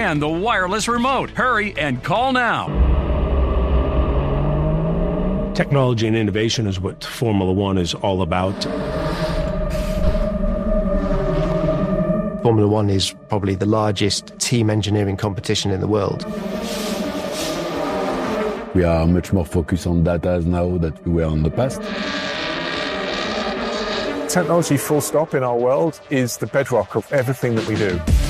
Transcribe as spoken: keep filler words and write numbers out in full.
and the wireless remote. Hurry and call now. Technology and innovation is what Formula One is all about. Formula One is probably the largest team engineering competition in the world. We are much more focused on data now than we were in the past. Technology full stop in our world is the bedrock of everything that we do.